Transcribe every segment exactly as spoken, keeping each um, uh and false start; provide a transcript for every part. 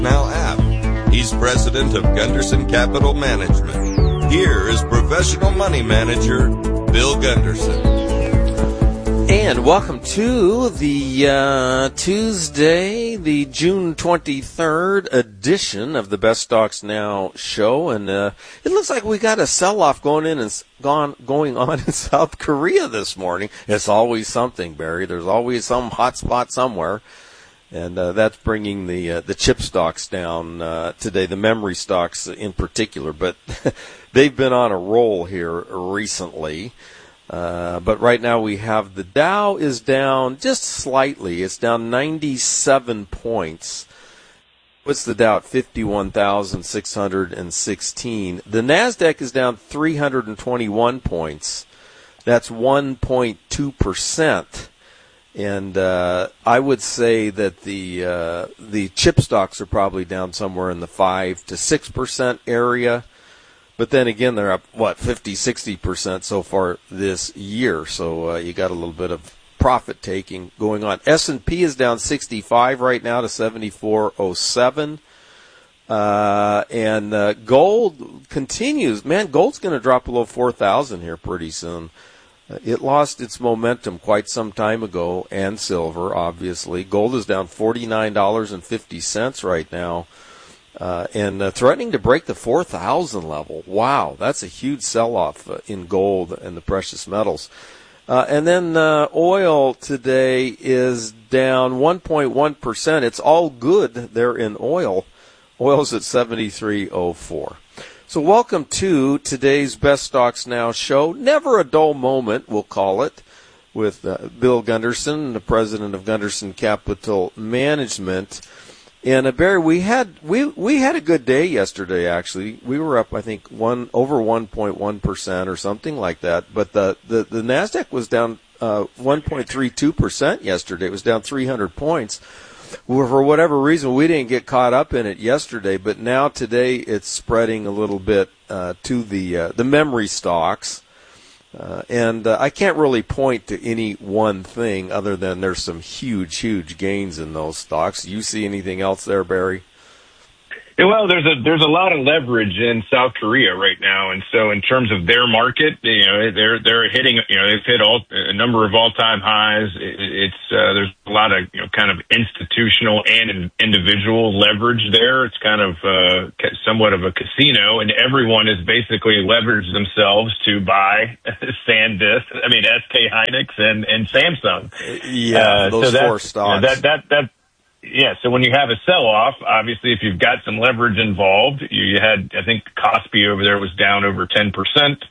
Now app. He's president of Gunderson Capital Management. Here is professional money manager Bill Gunderson. And welcome to the uh, Tuesday, the June twenty-third edition of the Best Stocks Now show. And uh, it looks like we got a sell-off going in and gone going on in South Korea this morning. It's always something, Barry. There's always some hot spot somewhere. And uh, that's bringing the uh, the chip stocks down uh, today, the memory stocks in particular. But they've been on a roll here recently. Uh, but right now we have the Dow is down just slightly. It's down ninety-seven points. What's the Dow at fifty-one thousand six hundred sixteen? The NASDAQ is down three hundred twenty-one points. That's one point two percent. And uh, I would say that the uh, the chip stocks are probably down somewhere in the five to six percent area. But then again, they're up, what, fifty, sixty percent so far this year. So uh, you got a little bit of profit taking going on. S and P is down sixty-five right now to seventy-four oh seven. Uh, and uh, gold continues. Man, gold's going to drop below four thousand here pretty soon. It lost its momentum quite some time ago, and silver, obviously. Gold is down forty-nine dollars and fifty cents right now, uh, and uh, threatening to break the four thousand level. Wow, that's a huge sell-off uh, in gold and the precious metals. Uh, and then uh, oil today is down one point one percent. It's all good there in oil. Oil's at seventy-three oh four. So welcome to today's Best Stocks Now show. Never a dull moment, we'll call it, with uh, Bill Gunderson, the president of Gunderson Capital Management. And uh, Barry, we had we we had a good day yesterday. Actually, we were up, I think, one over one point one percent or something like that. But the the, the Nasdaq was down uh, one point three two percent yesterday. It was down three hundred points. Well, for whatever reason, we didn't get caught up in it yesterday, but now today it's spreading a little bit uh, to the uh, the memory stocks, uh, and uh, I can't really point to any one thing other than there's some huge, huge gains in those stocks. Do you see anything else there, Barry? Yeah, well, there's a there's a lot of leverage in South Korea right now, and so in terms of their market, you know, they're they're hitting, you know, they've hit all, a number of all-time highs. It, it's uh, there's a lot of, you know, kind of institutional and individual leverage there. It's kind of uh, somewhat of a casino, and everyone has basically leveraged themselves to buy SanDisk, I mean S K Hynix and and Samsung. Yeah, uh, those so four stocks. You know, that that that. Yeah, so when you have a sell-off, obviously, if you've got some leverage involved, you, you had, I think, Kospi over there was down over ten percent,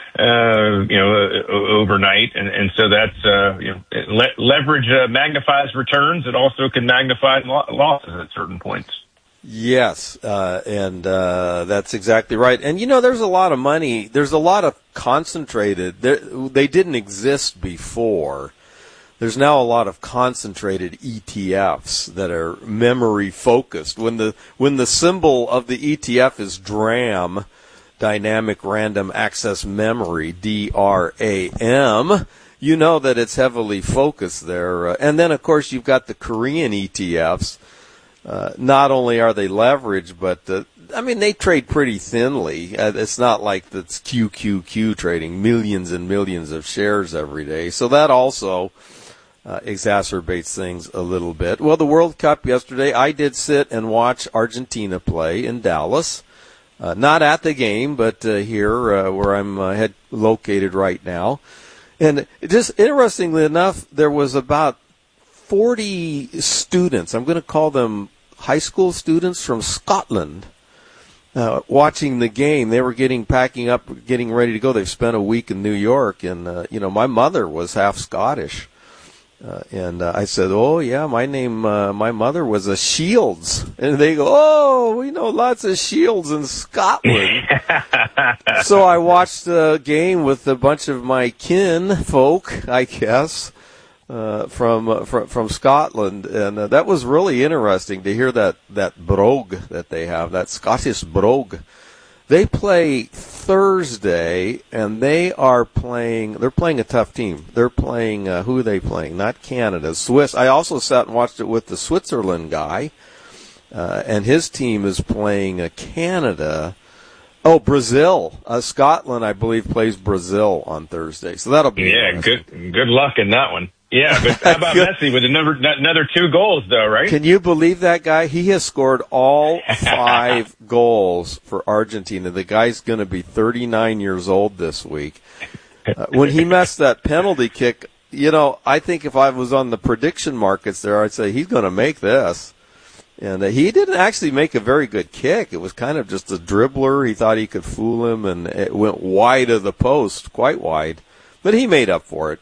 uh, you know, uh, overnight, and, and so that's, uh, you know, le- leverage uh, magnifies returns. It also can magnify lo- losses at certain points. Yes, uh, and uh, that's exactly right. And, you know, there's a lot of money. There's a lot of concentrated. They didn't exist before. There's now a lot of concentrated E T Fs that are memory focused. When the when the symbol of the E T F is DRAM, Dynamic Random Access Memory, D R A M, you know that it's heavily focused there. Uh, and then, of course, you've got the Korean E T Fs. Uh, not only are they leveraged, but uh, I mean they trade pretty thinly. Uh, it's not like that's Q Q Q trading millions and millions of shares every day. So that also Uh, exacerbates things a little bit. Well, the World Cup yesterday, I did sit and watch Argentina play in Dallas. Uh, not at the game, but uh, here uh, where I'm uh, head located right now. And just interestingly enough, there was about forty students, I'm going to call them high school students from Scotland, uh, watching the game. They were getting, packing up, getting ready to go. They've spent a week in New York, and, uh, you know, my mother was half Scottish. Uh, and uh, I said, oh, yeah, my name, uh, my mother was a Shields. And they go, oh, we know lots of Shields in Scotland. So I watched the game with a bunch of my kin folk, I guess, uh, from, uh, from from Scotland. And uh, that was really interesting to hear that, that brogue that they have, that Scottish brogue. They play Thursday, and they are playing, they're playing a tough team. They're playing, uh, who are they playing? Not Canada, Swiss. I also sat and watched it with the Switzerland guy. uh, and his team is playing uh, Canada. Oh, Brazil. Uh, Scotland, I believe, plays Brazil on Thursday. So that'll be yeah. Good good luck in that one. Yeah, but how about Messi with another another two goals, though, right? Can you believe that guy? He has scored all five goals for Argentina. The guy's going to be thirty-nine years old this week. Uh, when he messed that penalty kick, you know, I think if I was on the prediction markets there, I'd say he's going to make this. And uh, he didn't actually make a very good kick. It was kind of just a dribbler. He thought he could fool him, and it went wide of the post, quite wide. But he made up for it.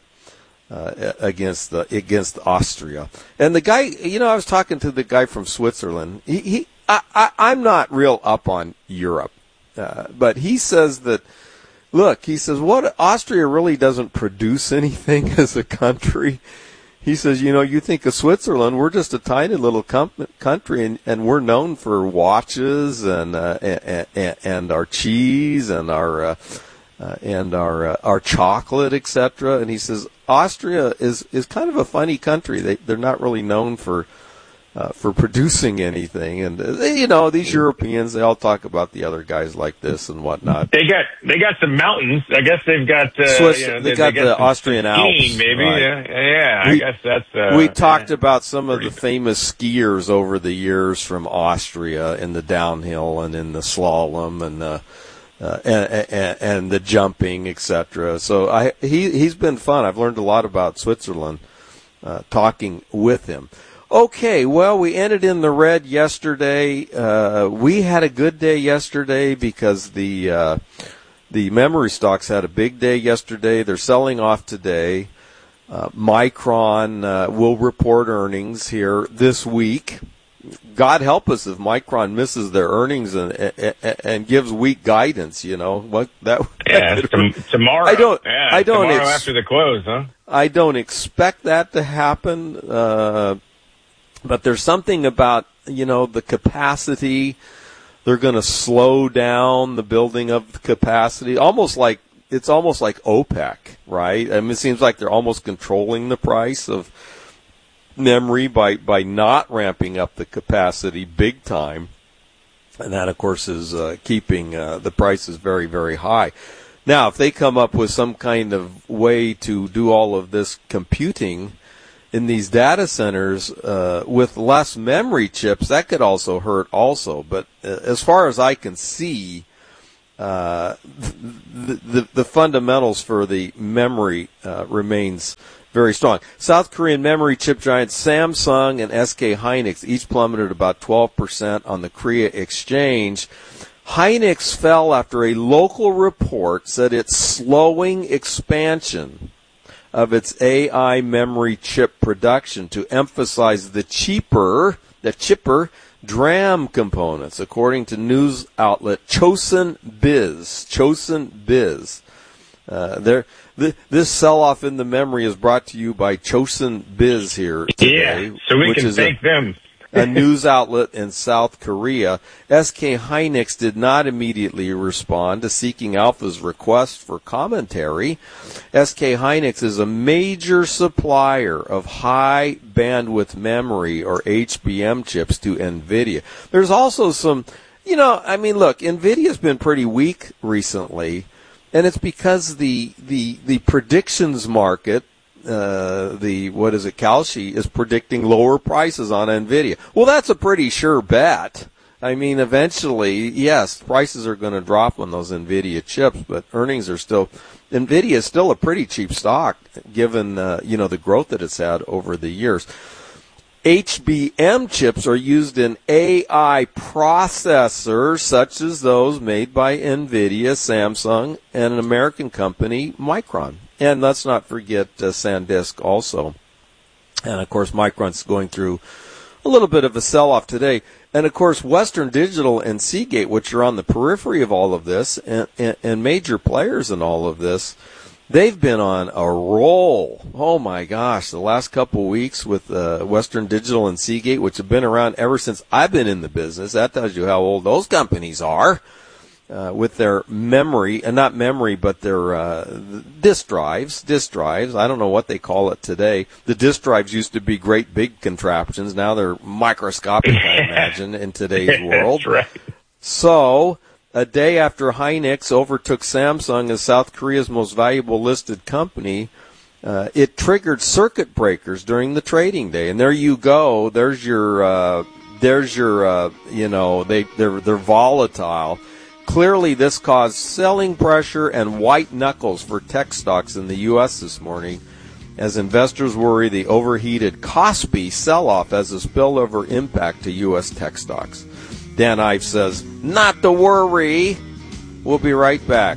Uh, against the against Austria, and the guy, you know, I was talking to the guy from Switzerland. He, he I, I, I'm not real up on Europe, uh, but he says that. Look, he says, what Austria really doesn't produce anything as a country. He says, you know, you think of Switzerland, we're just a tiny little com- country, and, and we're known for watches and uh, and, and, and our cheese and our. Uh, Uh, and our uh, our chocolate, et cetera. And he says Austria is, is kind of a funny country. They they're not really known for uh, for producing anything. And uh, they, you know, these Europeans, they all talk about the other guys like this and whatnot. They got they got some mountains. I guess they've got uh, Swiss, you know, they, they got they got the some Austrian skiing, Alps, maybe. right. Yeah, yeah. We, I guess that's. Uh, we talked yeah. about some of the famous skiers over the years from Austria in the downhill and in the slalom and the. Uh, and, and, and the jumping, et cetera. So I, he, he's been fun. I've learned a lot about Switzerland uh, talking with him. Okay, well, we ended in the red yesterday. Uh, we had a good day yesterday because the uh, the memory stocks had a big day yesterday. They're selling off today. Uh, Micron uh, will report earnings here this week. God help us if Micron misses their earnings and and, and gives weak guidance. You know what that? Yeah, that t- tomorrow. I don't. Yeah, I don't. Tomorrow Ex- after the close, huh? I don't expect that to happen. Uh, but there's something about you know the capacity. They're going to slow down the building of the capacity, almost like it's almost like OPEC, right? I mean, it seems like they're almost controlling the price of memory by, by not ramping up the capacity big time. And that, of course, is uh, keeping uh, the prices very, very high. Now, if they come up with some kind of way to do all of this computing in these data centers uh, with less memory chips, that could also hurt also. But uh, as far as I can see, uh, the, the, the fundamentals for the memory uh, remains very strong. South Korean memory chip giants Samsung and S K Hynix each plummeted about twelve percent on the Korea exchange. Hynix fell after a local report said it's slowing expansion of its A I memory chip production to emphasize the cheaper, the chipper DRAM components, according to news outlet Chosun Biz. Chosun Biz. Uh, there, th- this sell-off in the memory is brought to you by Chosun Biz here today, yeah, so we which can is thank a, them. a news outlet in South Korea. S K Hynix did not immediately respond to Seeking Alpha's request for commentary. S K Hynix is a major supplier of high bandwidth memory, or H B M chips, to NVIDIA. There's also some, you know, I mean, look, NVIDIA's been pretty weak recently. And it's because the the the predictions market, uh, the what is it, Kalshi, is predicting lower prices on NVIDIA. Well, that's a pretty sure bet. I mean, eventually, yes, prices are going to drop on those NVIDIA chips, but earnings are still. NVIDIA is still a pretty cheap stock, given uh, you know the growth that it's had over the years. H B M chips are used in A I processors such as those made by NVIDIA, Samsung, and an American company, Micron. And let's not forget uh, SanDisk also. And, of course, Micron's going through a little bit of a sell-off today. And, of course, Western Digital and Seagate, which are on the periphery of all of this, and, and, and major players in all of this, they've been on a roll. Oh, my gosh, the last couple of weeks with uh, Western Digital and Seagate, which have been around ever since I've been in the business. That tells you how old those companies are uh, with their memory, and not memory, but their uh, disk drives. Disk drives. I don't know what they call it today. The disk drives used to be great big contraptions. Now they're microscopic kind imagine, in today's world. That's right. So, a day after Hynix overtook Samsung as South Korea's most valuable listed company, uh, it triggered circuit breakers during the trading day. And there you go. There's your, uh, there's your, uh, you know, they, they're, they're volatile. Clearly, this caused selling pressure and white knuckles for tech stocks in the U S this morning, as investors worry the overheated Kospi sell-off has a spillover impact to U S tech stocks. Dan Ives says, not to worry. We'll be right back.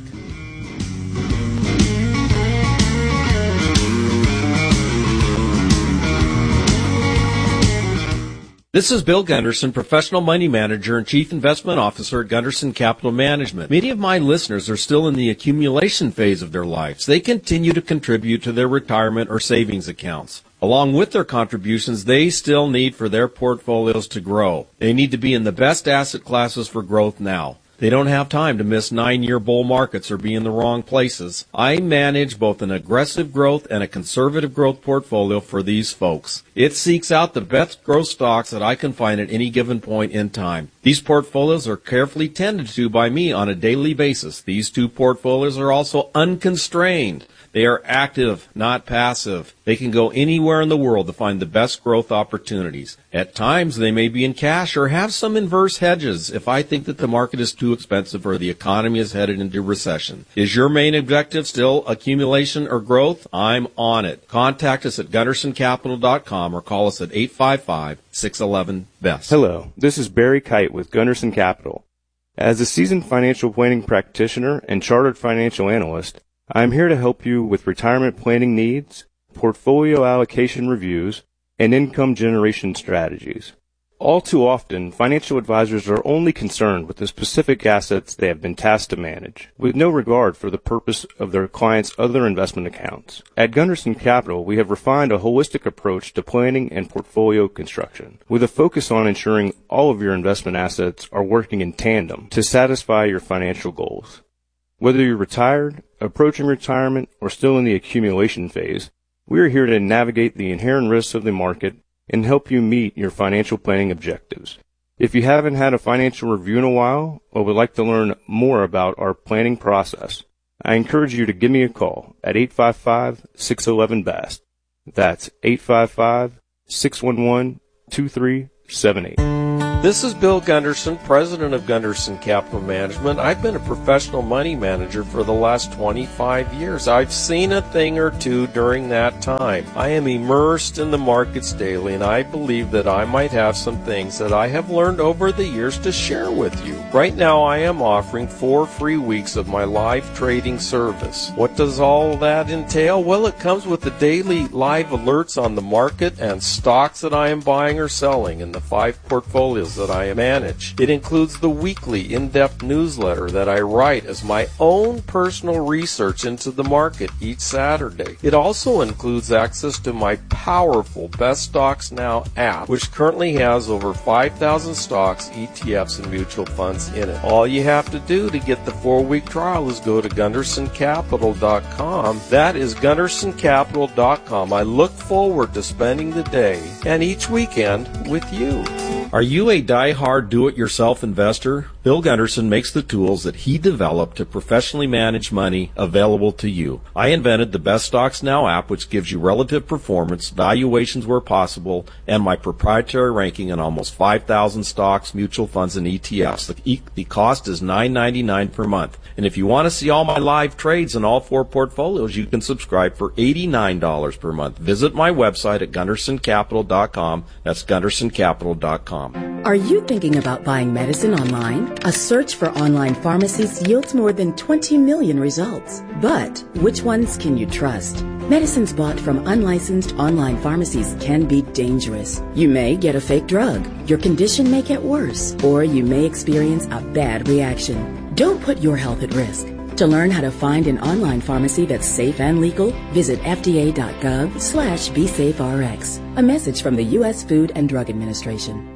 This is Bill Gunderson, Professional Money Manager and Chief Investment Officer at Gunderson Capital Management. Many of my listeners are still in the accumulation phase of their lives. They continue to contribute to their retirement or savings accounts. Along with their contributions, they still need for their portfolios to grow. They need to be in the best asset classes for growth now. They don't have time to miss nine-year bull markets or be in the wrong places. I manage both an aggressive growth and a conservative growth portfolio for these folks. It seeks out the best growth stocks that I can find at any given point in time. These portfolios are carefully tended to by me on a daily basis. These two portfolios are also unconstrained. They are active, not passive. They can go anywhere in the world to find the best growth opportunities. At times, they may be in cash or have some inverse hedges if I think that the market is too expensive or the economy is headed into recession. Is your main objective still accumulation or growth? I'm on it. Contact us at gunderson capital dot com or call us at eight five five, six one one, B E S T. Hello, this is Barry Kite with Gunderson Capital. As a seasoned financial planning practitioner and chartered financial analyst, I am here to help you with retirement planning needs, portfolio allocation reviews, and income generation strategies. All too often, financial advisors are only concerned with the specific assets they have been tasked to manage, with no regard for the purpose of their clients' other investment accounts. At Gunderson Capital, we have refined a holistic approach to planning and portfolio construction, with a focus on ensuring all of your investment assets are working in tandem to satisfy your financial goals. Whether you're retired, approaching retirement, or still in the accumulation phase, we are here to navigate the inherent risks of the market and help you meet your financial planning objectives. If you haven't had a financial review in a while or would like to learn more about our planning process, I encourage you to give me a call at eight five five, six one one, B A S T. That's eight five five, six one one, two three seven eight. This is Bill Gunderson, president of Gunderson Capital Management. I've been a professional money manager for the last twenty-five years. I've seen a thing or two during that time. I am immersed in the markets daily, and I believe that I might have some things that I have learned over the years to share with you. Right now, I am offering four free weeks of my live trading service. What does all that entail? Well, it comes with the daily live alerts on the market and stocks that I am buying or selling in the five portfolios that I manage. It includes the weekly in-depth newsletter that I write as my own personal research into the market each Saturday. It also includes access to my powerful Best Stocks Now app, which currently has over five thousand stocks, E T Fs, and mutual funds in it. All you have to do to get the four-week trial is go to gunderson capital dot com. That is gunderson capital dot com. I look forward to spending the day and each weekend with you. Are you a die-hard do-it-yourself investor? Bill Gunderson makes the tools that he developed to professionally manage money available to you. I invented the Best Stocks Now app, which gives you relative performance, valuations where possible, and my proprietary ranking in almost five thousand stocks, mutual funds, and E T Fs. The, e- the cost is nine ninety-nine per month. And if you want to see all my live trades in all four portfolios, you can subscribe for eighty-nine dollars per month. Visit my website at gunderson capital dot com. That's gunderson capital dot com. Are you thinking about buying medicine online? A search for online pharmacies yields more than twenty million results. But which ones can you trust? Medicines bought from unlicensed online pharmacies can be dangerous. You may get a fake drug, your condition may get worse, or you may experience a bad reaction. Don't put your health at risk. To learn how to find an online pharmacy that's safe and legal, visit F D A dot gov slash B safe R X. A message from the U S Food and Drug Administration.